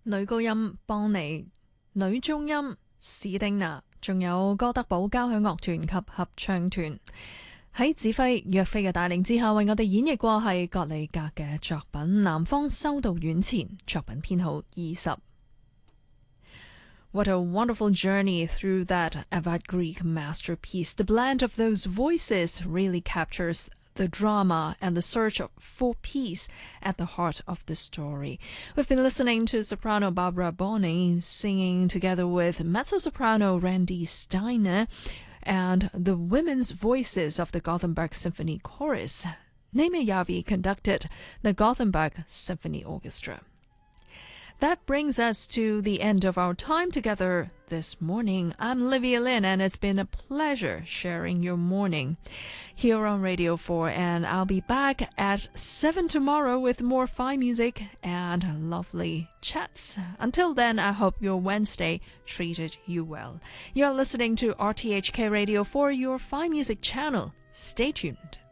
女高音邦尼、女中音史丁娜，仲有哥德堡交響樂團及合唱團喺指揮約菲嘅帶領之下，為我哋演繹過係葛里格嘅作品《南方修道院前》，作品編號20。What a wonderful journey through that avant-Greek masterpiece. The blend of those voices really captures the drama and the search for peace at the heart of the story. We've been listening to soprano Barbara Bonney singing together with mezzo-soprano Randy Steiner and the women's voices of the Gothenburg Symphony Chorus. Naime Yavi conducted the Gothenburg Symphony Orchestra. That brings us to the end of our time together this morning. I'm Livia Lin, and it's been a pleasure sharing your morning here on Radio 4. And I'll be back at 7 tomorrow with more fine music and lovely chats. Until then, I hope your Wednesday treated you well. You're listening to RTHK Radio 4, your fine music channel. Stay tuned.